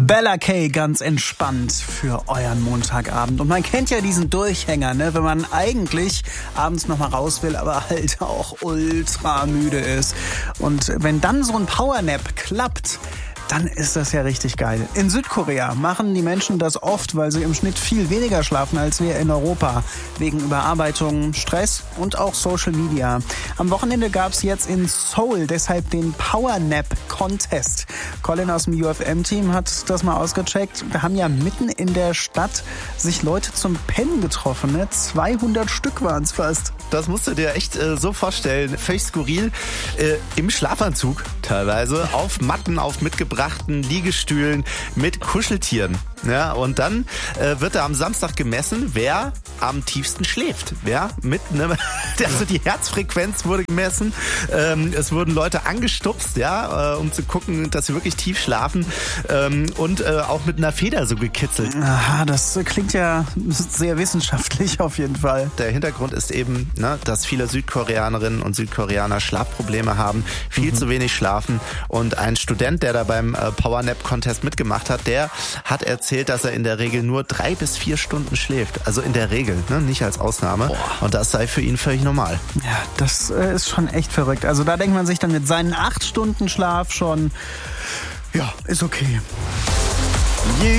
Bella Kay ganz entspannt für euren Montagabend. Und man kennt ja diesen Durchhänger, ne? Wenn man eigentlich abends noch mal raus will, aber halt auch ultra müde ist. Und wenn dann so ein Powernap klappt, dann ist das ja richtig geil. In Südkorea machen die Menschen das oft, weil sie im Schnitt viel weniger schlafen als wir in Europa. Wegen Überarbeitung, Stress und auch Social Media. Am Wochenende gab es jetzt in Seoul deshalb den Powernap Contest. Colin aus dem UFM-Team hat das mal ausgecheckt. Wir haben ja mitten in der Stadt sich Leute zum Pennen getroffen. Ne? 200 Stück waren es fast. Das musst du dir echt so vorstellen. Völlig skurril. Im Schlafanzug teilweise. Auf Matten, auf mitgebrachten Liegestühlen mit Kuscheltieren. Ja, und dann wird da am Samstag gemessen, wer am tiefsten schläft. Wer also die Herzfrequenz wurde gemessen. Es wurden Leute angestupst, ja, um zu gucken, dass sie wirklich tief schlafen. Und auch mit einer Feder so gekitzelt. Aha, das klingt ja sehr wissenschaftlich auf jeden Fall. Der Hintergrund ist eben, dass viele Südkoreanerinnen und Südkoreaner Schlafprobleme haben, viel zu wenig schlafen. Und ein Student, der da beim Powernap-Contest mitgemacht hat, der hat erzählt, dass er in der Regel nur 3 bis 4 Stunden schläft. Also in der Regel, nicht als Ausnahme. Boah. Und das sei für ihn völlig normal. Ja, das ist schon echt verrückt. Also da denkt man sich dann mit seinen 8 Stunden Schlaf schon, ja, ist okay.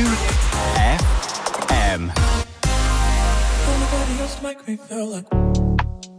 UFM.